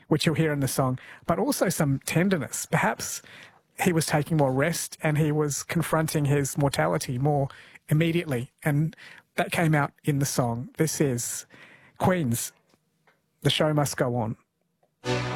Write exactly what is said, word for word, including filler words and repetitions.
which you'll hear in the song, but also some tenderness. Perhaps he was taking more rest and he was confronting his mortality more immediately, and that came out in the song. This is Queen's The Show Must Go On.